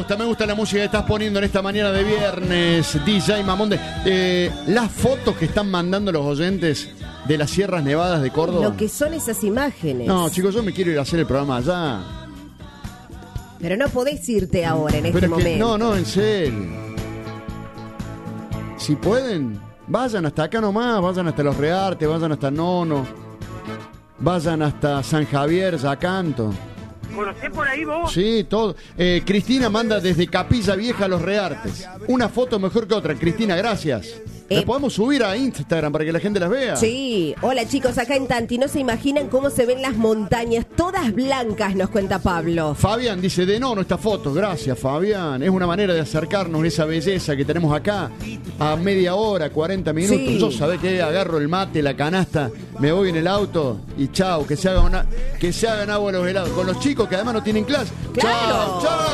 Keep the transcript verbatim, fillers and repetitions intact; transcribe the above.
gusta, me gusta la música que estás poniendo en esta mañana de viernes, D J Mamonde. Eh, las fotos que están mandando los oyentes de las Sierras Nevadas de Córdoba. Lo que son esas imágenes. No, chicos, yo me quiero ir a hacer el programa allá. Pero no podés irte ahora, en Pero este es que, momento. no, no, en serio. Si pueden, vayan hasta acá nomás, vayan hasta Los Reartes, vayan hasta Nono, vayan hasta San Javier, Yacanto. ¿Conocés por ahí vos? Sí, todo. Eh, Cristina manda desde Capilla Vieja a Los Reartes. Una foto mejor que otra. Cristina, gracias. ¿Las Eh, podemos subir a Instagram para que la gente las vea? Sí, hola chicos, acá en Tanti, no se imaginan cómo se ven las montañas, todas blancas, nos cuenta Pablo. Fabián dice, de no, no esta foto. Gracias, Fabián. Es una manera de acercarnos a esa belleza que tenemos acá a media hora, cuarenta minutos. Sí. Yo, ¿sabés qué? Agarro el mate, la canasta, me voy en el auto y chao, que se hagan, una, que se hagan agua los helados. Con los chicos que además no tienen clase. Claro. Chao, chao.